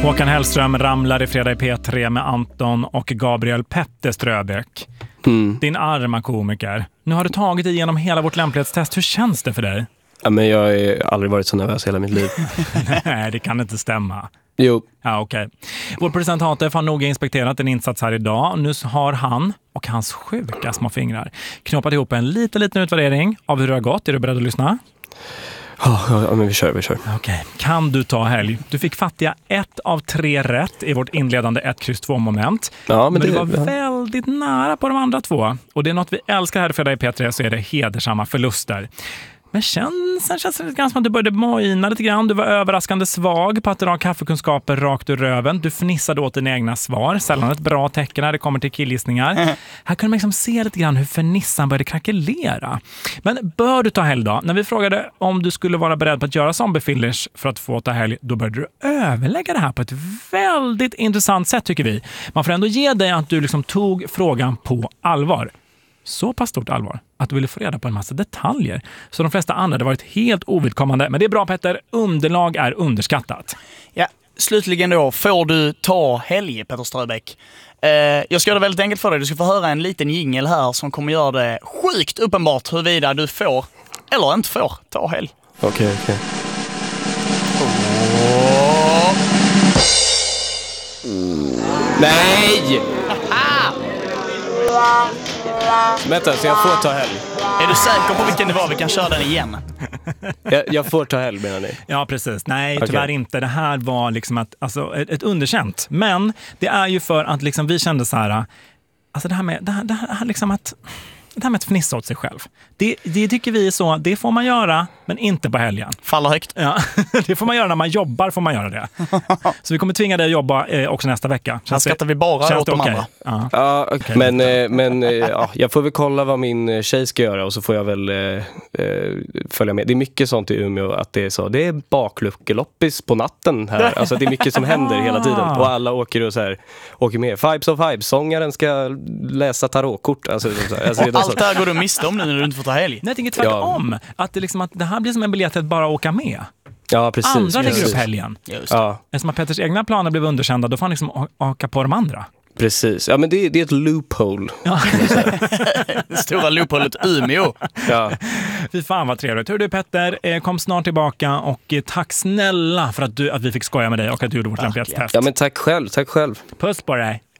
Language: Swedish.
Håkan Hellström ramlar i fredag i P3 med Anton och Gabriel Petter Ströbeck. Din arma komiker. Nu har du tagit dig igenom hela vårt lämplighetstest. Hur känns det för dig? Ja, men jag har aldrig varit så nervös hela mitt liv. Nej, det kan inte stämma. Jo. Ja, okej. Vår producent Hatef har noga inspekterat en insats här idag. Nu har han och hans sjuka små fingrar knoppat ihop en liten utvärdering av hur det har gått. Är du beredd att lyssna? Ja, men vi kör. Okej. Kan du ta helg? Du fick fattiga 1 av 3 rätt i vårt inledande 1-2-moment. Ja, men du var väldigt nära på de andra 2. Och det är något vi älskar här för dig P3, så är det hedersamma förluster. Men sen känns det lite grann som att du började mojna lite grann. Du var överraskande svag på att dra kaffekunskaper rakt ur röven. Du fnissade åt dina egna svar. Sällan ett bra tecken när det kommer till killgissningar. Här kunde man liksom se lite grann hur fernissan började krackelera. Men bör du ta helg då? När vi frågade om du skulle vara beredd på att göra zombiefillers för att få ta helg, då började du överlägga det här på ett väldigt intressant sätt tycker vi. Man får ändå ge dig att du liksom tog frågan på allvar. Så pass stort allvar att du ville få reda på en massa detaljer. Så de flesta andra hade varit helt ovidkommande. Men det är bra Petter, underlag är underskattat. Ja, slutligen då, får du ta helg Petter Ströbeck? Jag ska göra det väldigt enkelt för dig. Du ska få höra en liten jingle här som kommer göra det sjukt uppenbart huruvida du får eller inte får ta helg. Okej. Nej! Vänta, så jag får ta helg. Är du säker på vilken det var? Vi kan köra den igen. Jag får ta helg menar ni? Ja, precis. Nej, tyvärr inte. Det här var liksom ett underkänt. Men det är ju för att liksom vi kände så här, alltså det här med att fnissa åt sig själv. Det tycker vi är så, det får man göra, men inte på helgen. Faller högt. Ja, det får man göra när man jobbar, får man göra det. Så vi kommer tvinga dig att jobba också nästa vecka. Här skattar vi bara åt de andra. Ja, okay. Men jag får väl kolla vad min tjej ska göra och så får jag väl följa med. Det är mycket sånt i Umeå att det är så. Det är bakluckeloppis på natten här. Alltså det är mycket som händer hela tiden. Och alla åker med. Vibes of Vibes. Sångaren ska läsa tarotkort. Alltså allt det här går du miste om nu när du inte får ta helg. Nej, jag tänker tvärtom. Att det här blir som en biljett att bara åka med. Ja, precis. Andra lägger upp helgen. Ja. Eftersom att Petters egna planer blev underkända, då får han liksom åka på de andra. Precis. Ja, men det är ett loophole. Ja. Det stora loopholet Umeå. Ja. Fy fan vad trevligt. Hör du Petter, kom snart tillbaka och tack snälla för att vi fick skoja med dig och att du gjorde vårt lämplighetstest. Ja, men tack själv. Puss på dig.